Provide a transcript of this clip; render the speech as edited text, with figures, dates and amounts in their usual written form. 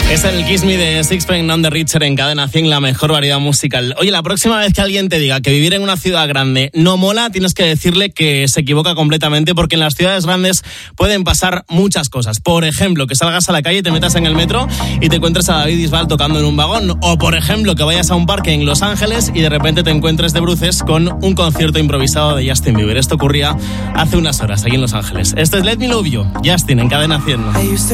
Es el Kiss Me de Sixpence None the Richer en Cadena 100, la mejor variedad musical. Oye, la próxima vez que alguien te diga que vivir en una ciudad grande no mola, tienes que decirle que se equivoca completamente, porque en las ciudades grandes pueden pasar muchas cosas. Por ejemplo, que salgas a la calle, te metas en el metro y te encuentres a David Bisbal tocando en un vagón. O, por ejemplo, que vayas a un parque en Los Ángeles y de repente te encuentres de bruces con un concierto improvisado de Justin Bieber. Esto ocurría hace unas horas aquí en Los Ángeles. Esto es Let Me Love You, Justin en Cadena 100.